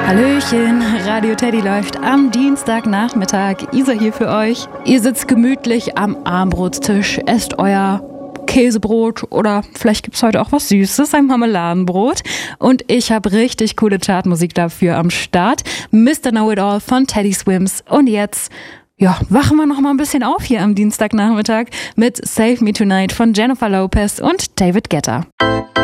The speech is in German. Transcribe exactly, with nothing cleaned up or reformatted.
Hallöchen, Radio Teddy läuft am Dienstagnachmittag. Isa hier für euch. Ihr sitzt gemütlich am Abendbrotstisch, esst euer Käsebrot oder vielleicht gibt's heute auch was Süßes, ein Marmeladenbrot. Und ich habe richtig coole Chartmusik dafür am Start. Mister Know-It-All von Teddy Swims. Und jetzt, ja, wachen wir noch mal ein bisschen auf hier am Dienstagnachmittag mit Save Me Tonight von Jennifer Lopez und David Guetta.